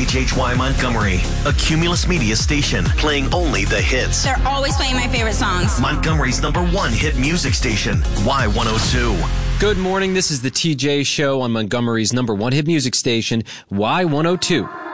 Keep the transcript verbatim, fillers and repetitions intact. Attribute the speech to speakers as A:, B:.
A: H H Y Montgomery, a Cumulus Media station playing only the hits.
B: They're always playing my favorite songs.
A: Montgomery's number one hit music station, Y one oh two.
C: Good morning. This is the T J Show on Montgomery's number one hit music station, Y one oh two.